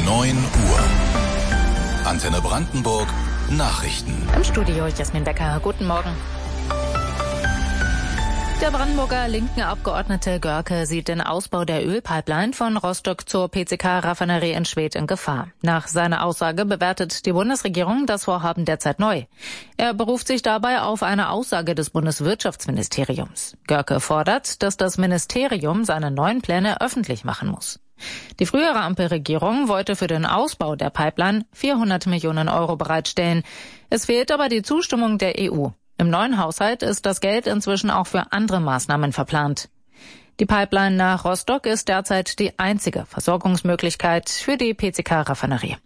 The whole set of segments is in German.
9 Uhr. Antenne Brandenburg Nachrichten. Im Studio Jasmin Becker. Guten Morgen. Der Brandenburger linken Abgeordnete Görke sieht den Ausbau der Ölpipeline von Rostock zur PCK-Raffinerie in Schwedt in Gefahr. Nach seiner Aussage bewertet die Bundesregierung das Vorhaben derzeit neu. Er beruft sich dabei auf eine Aussage des Bundeswirtschaftsministeriums. Görke fordert, dass das Ministerium seine neuen Pläne öffentlich machen muss. Die frühere Ampelregierung wollte für den Ausbau der Pipeline 400 Millionen Euro bereitstellen. Es fehlt aber die Zustimmung der EU. Im neuen Haushalt ist das Geld inzwischen auch für andere Maßnahmen verplant. Die Pipeline nach Rostock ist derzeit die einzige Versorgungsmöglichkeit für die PCK-Raffinerie.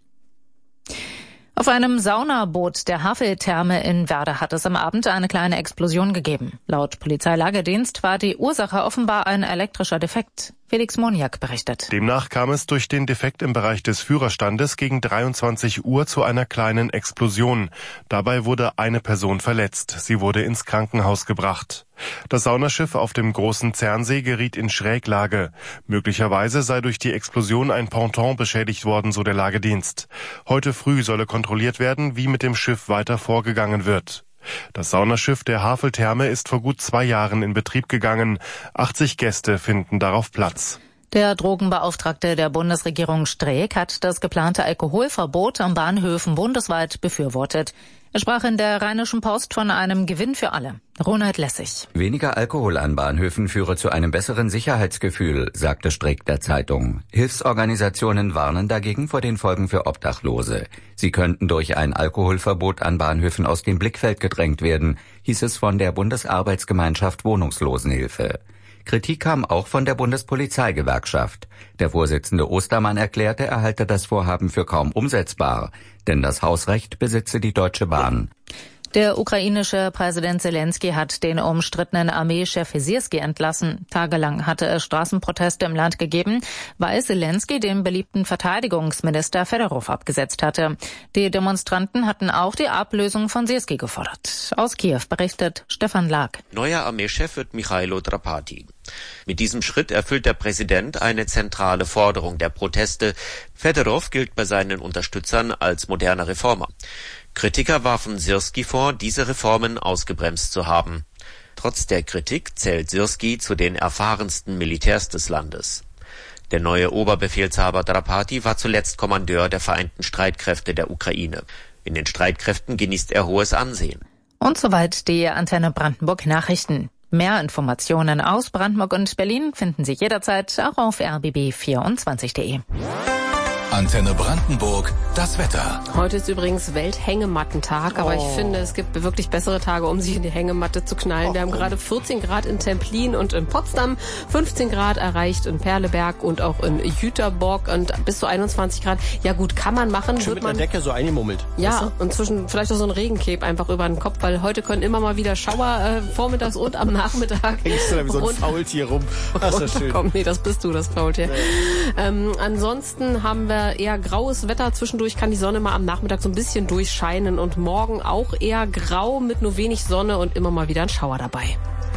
Auf einem Saunaboot der Havel-Therme in Werder hat es am Abend eine kleine Explosion gegeben. Laut Polizeilagedienst war die Ursache offenbar ein elektrischer Defekt. Felix Moniak berichtet. Demnach kam es durch den Defekt im Bereich des Führerstandes gegen 23 Uhr zu einer kleinen Explosion. Dabei wurde eine Person verletzt. Sie wurde ins Krankenhaus gebracht. Das Saunaschiff auf dem Großen Zernsee geriet in Schräglage. Möglicherweise sei durch die Explosion ein Ponton beschädigt worden, so der Lagedienst. Heute früh solle kontrolliert werden, wie mit dem Schiff weiter vorgegangen wird. Das Saunaschiff der Havel-Therme ist vor gut 2 Jahren in Betrieb gegangen. 80 Gäste finden darauf Platz. Der Drogenbeauftragte der Bundesregierung Streeck hat das geplante Alkoholverbot an Bahnhöfen bundesweit befürwortet. Er sprach in der Rheinischen Post von einem Gewinn für alle. Ronald Lessig. Weniger Alkohol an Bahnhöfen führe zu einem besseren Sicherheitsgefühl, sagte Streeck der Zeitung. Hilfsorganisationen warnen dagegen vor den Folgen für Obdachlose. Sie könnten durch ein Alkoholverbot an Bahnhöfen aus dem Blickfeld gedrängt werden, hieß es von der Bundesarbeitsgemeinschaft Wohnungslosenhilfe. Kritik kam auch von der Bundespolizeigewerkschaft. Der Vorsitzende Ostermann erklärte, er halte das Vorhaben für kaum umsetzbar, denn das Hausrecht besitze die Deutsche Bahn. Der ukrainische Präsident Zelensky hat den umstrittenen Armeechef Syrski entlassen. Tagelang hatte es Straßenproteste im Land gegeben, weil Zelensky den beliebten Verteidigungsminister Fedorov abgesetzt hatte. Die Demonstranten hatten auch die Ablösung von Syrski gefordert. Aus Kiew berichtet Stefan Lag. Neuer Armeechef wird Michailo Drapati. Mit diesem Schritt erfüllt der Präsident eine zentrale Forderung der Proteste. Fedorov gilt bei seinen Unterstützern als moderner Reformer. Kritiker warfen Syrski vor, diese Reformen ausgebremst zu haben. Trotz der Kritik zählt Syrski zu den erfahrensten Militärs des Landes. Der neue Oberbefehlshaber Drapati war zuletzt Kommandeur der Vereinten Streitkräfte der Ukraine. In den Streitkräften genießt er hohes Ansehen. Und soweit die Antenne Brandenburg Nachrichten. Mehr Informationen aus Brandenburg und Berlin finden Sie jederzeit auch auf rbb24.de. Antenne Brandenburg, das Wetter. Heute ist übrigens Welthängemattentag, aber ich finde, es gibt wirklich bessere Tage, um sich in die Hängematte zu knallen. Wir haben gerade 14 Grad in Templin und in Potsdam, 15 Grad erreicht in Perleberg und auch in Jüterbock und bis zu 21 Grad. Ja gut, kann man machen. Schön mit der Decke so eingemummelt. Ja, weißt du? Und zwischen vielleicht auch so ein Regencape einfach über den Kopf, weil heute können immer mal wieder Schauer vormittags und am Nachmittag. Hängst du da wie so ein Faultier rum? Das ist schön. Komm, nee, das bist du, das Faultier. Nee. Ansonsten haben wir eher graues Wetter. Zwischendurch kann die Sonne mal am Nachmittag so ein bisschen durchscheinen und morgen auch eher grau mit nur wenig Sonne und immer mal wieder ein Schauer dabei.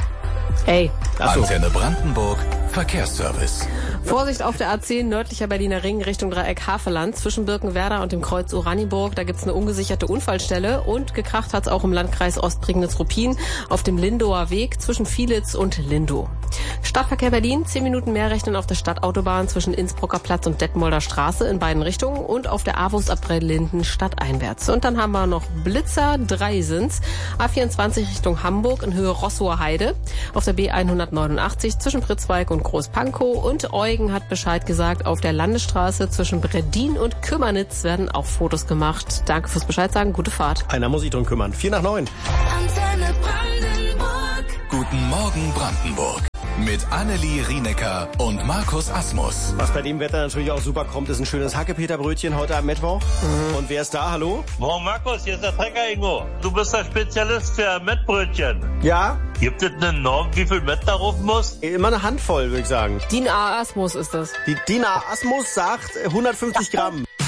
Ey. Antenne Brandenburg, Verkehrsservice. Vorsicht auf der A10 nördlicher Berliner Ring Richtung Dreieck Havelland zwischen Birkenwerder und dem Kreuz Oranienburg. Da gibt's eine ungesicherte Unfallstelle und gekracht hat's auch im Landkreis Ostprignitz-Ruppin auf dem Lindower Weg zwischen Vielitz und Lindow. Stadtverkehr Berlin, 10 Minuten mehr rechnen auf der Stadtautobahn zwischen Innsbrucker Platz und Detmolder Straße in beiden Richtungen und auf der Avus ab Linden stadteinwärts. Und dann haben wir noch Blitzer, 3 sind's. A24 Richtung Hamburg in Höhe Rossower Heide. Auf der B189 zwischen Pritzwalk und Großpankow und Eugen hat Bescheid gesagt, auf der Landesstraße zwischen Breddin und Kümmerniz werden auch Fotos gemacht. Danke fürs Bescheid sagen, gute Fahrt. Einer muss sich drum kümmern. 8:45. Antenne Brandenburg. Guten Morgen Brandenburg. Mit Annelie Rienecker und Markus Asmus. Was bei dem Wetter natürlich auch super kommt, ist ein schönes Hackepeterbrötchen heute am Mittwoch. Und wer ist da? Hallo? Morgen Markus, hier ist der Trecker Ingo. Du bist der Spezialist für Mettbrötchen. Ja? Gibt es eine Norm, wie viel Mett darauf muss? Immer eine Handvoll, würde ich sagen. DIN A Asmus ist das. Die DIN A Asmus sagt 150 Gramm.